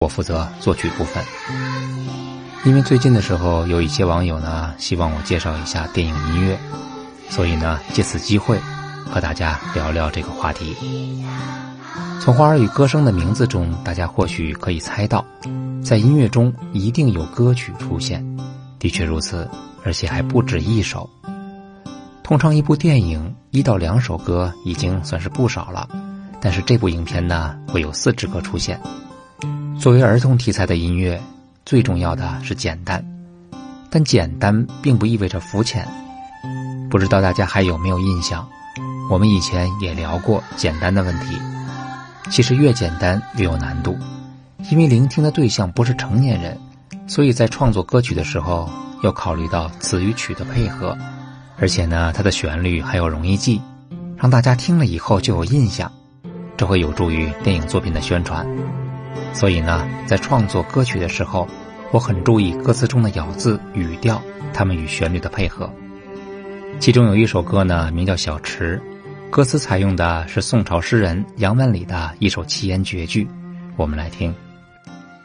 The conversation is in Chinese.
我负责作曲部分。因为最近的时候有一些网友呢希望我介绍一下电影音乐，所以呢借此机会和大家聊聊这个话题。从花儿与歌声的名字中，大家或许可以猜到，在音乐中一定有歌曲出现。的确如此，而且还不止一首。通常一部电影1到2首歌已经算是不少了，但是这部影片呢会有4支歌出现。作为儿童题材的音乐，最重要的是简单，但简单并不意味着肤浅。不知道大家还有没有印象，我们以前也聊过简单的问题。其实越简单越有难度，因为聆听的对象不是成年人，所以在创作歌曲的时候要考虑到词与曲的配合，而且呢它的旋律还要容易记，让大家听了以后就有印象，这会有助于电影作品的宣传。所以呢在创作歌曲的时候，我很注意歌词中的咬字语调，它们与旋律的配合。其中有一首歌呢名叫小池，歌词采用的是宋朝诗人杨万里的一首7言绝句，我们来听。